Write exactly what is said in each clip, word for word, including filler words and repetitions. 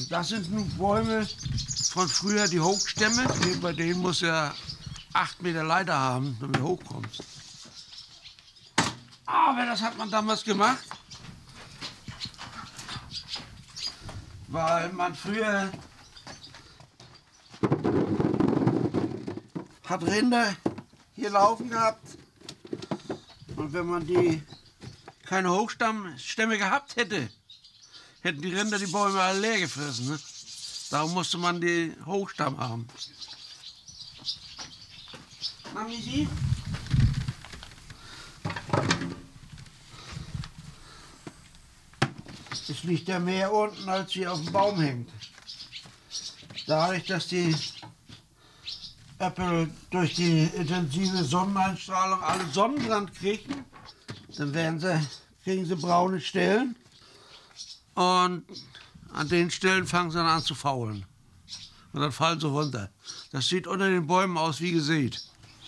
Das sind nun Bäume von früher, die Hochstämme. Bei denen muss er acht Meter Leiter haben, wenn du hochkommst. Aber das hat man damals gemacht, weil man früher hat Rinder hier laufen gehabt. Und wenn man die keine Hochstämme gehabt hätte, hätten die Rinder die Bäume alle leer gefressen. Ne? Darum musste man die Hochstamm haben. Na, Misi? Es liegt ja mehr unten, als hier auf dem Baum hängt. Dadurch, dass die Äpfel durch die intensive Sonneneinstrahlung alle Sonnenbrand kriegen, dann werden sie, kriegen sie braune Stellen. Und an den Stellen fangen sie dann an zu faulen. Und dann fallen sie runter. Das sieht unter den Bäumen aus wie gesät.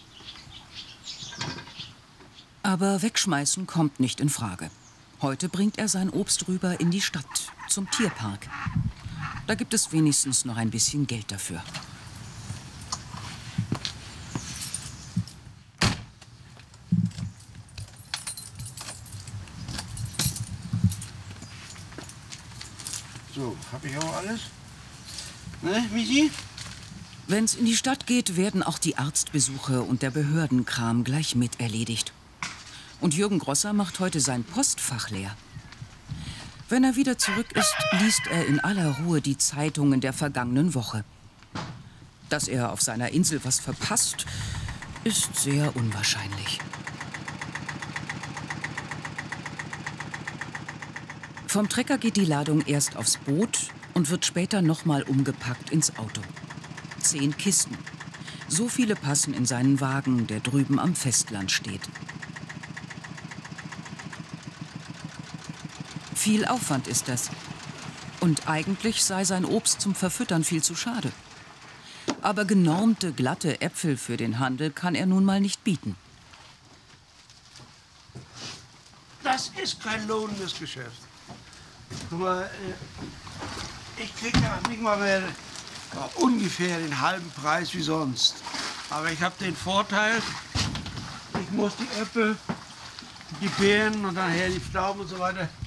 Aber wegschmeißen kommt nicht in Frage. Heute bringt er sein Obst rüber in die Stadt, zum Tierpark. Da gibt es wenigstens noch ein bisschen Geld dafür. So, hab ich auch alles? Ne, Misi? Wenn's in die Stadt geht, werden auch die Arztbesuche und der Behördenkram gleich mit erledigt. Und Jürgen Grosser macht heute sein Postfach leer. Wenn er wieder zurück ist, liest er in aller Ruhe die Zeitungen der vergangenen Woche. Dass er auf seiner Insel was verpasst, ist sehr unwahrscheinlich. Vom Trecker geht die Ladung erst aufs Boot und wird später nochmal umgepackt ins Auto. Zehn Kisten. So viele passen in seinen Wagen, der drüben am Festland steht. Viel Aufwand ist das. Und eigentlich sei sein Obst zum Verfüttern viel zu schade. Aber genormte, glatte Äpfel für den Handel kann er nun mal nicht bieten. Das ist kein lohnendes Geschäft. Nur, ich kriege ja nicht mal mehr ungefähr den halben Preis wie sonst. Aber ich habe den Vorteil, ich muss die Äpfel, die Beeren und nachher die Pflaumen und so weiter